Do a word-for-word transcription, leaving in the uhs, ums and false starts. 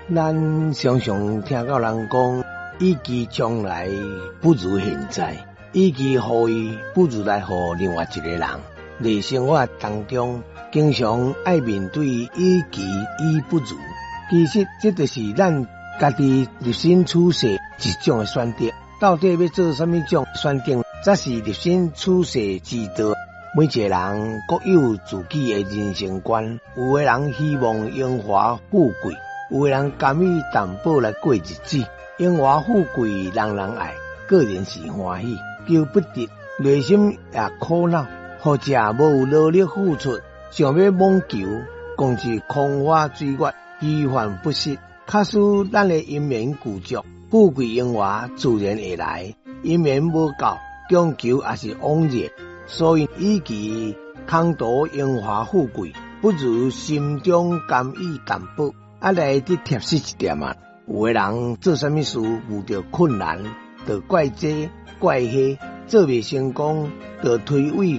咱常常听到人讲，与其将来不如现在，与其予伊不如来予另外一个人。在生活当中，经常爱面对与其与不如，其实这就是咱家己立身处世一种的选择。到底要做什么种选择，才是立身处世之道。每一个人各有自己的人生观，有的人希望荣华富贵，有的人甘于淡薄来过日子。荣华富贵人人爱，个人是欢喜，求不得，内心也苦恼，或者无有努力付出，想要妄求，讲是空花水月，虚幻不实，假使咱的因缘具足，富贵荣华自然会来；因缘无够，强求也是枉然。所以，与其空夺荣华富贵，不如心中甘于淡薄，啊来得贴实一点啊。有的人做什么事遇到困难，就怪这怪那，做未成功就推诿